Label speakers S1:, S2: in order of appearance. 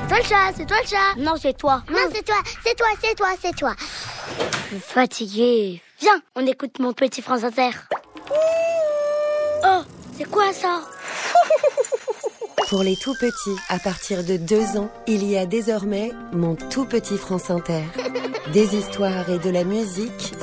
S1: toi le chat, c'est toi le chat.
S2: Non, c'est toi.
S1: Non, c'est toi, c'est toi, c'est toi, c'est toi.
S2: Je suis fatiguée. Viens, on écoute Mon Petit France Inter. Oh, c'est quoi ça?
S3: Pour les tout petits, à partir de 2 ans, il y a désormais Mon Tout Petit France Inter. Des histoires et de la musique